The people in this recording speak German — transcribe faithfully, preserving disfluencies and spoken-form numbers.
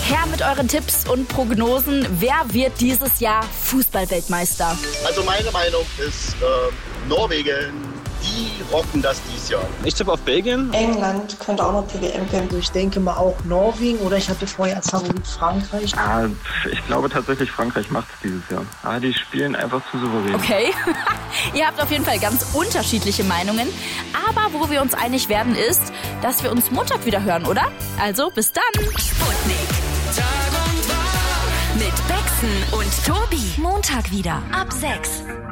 Her mit euren Tipps und Prognosen. Wer wird dieses Jahr Fußballweltmeister? Also meine Meinung ist äh, Norwegen. Die rocken das dieses Jahr. Ich tippe auf Belgien. England könnte auch noch die W M gewinnen. Ich denke mal auch Norwegen oder ich hatte vorher als Favorit Frankreich. Ah, ich glaube tatsächlich, Frankreich macht es dieses Jahr. Ah, die spielen einfach zu souverän. Okay, ihr habt auf jeden Fall ganz unterschiedliche Meinungen. Aber wo wir uns einig werden ist, dass wir uns Montag wieder hören, oder? Also bis dann. Sputnik. Tag und Wahr mit Bexen und Tobi. Montag wieder ab sechs.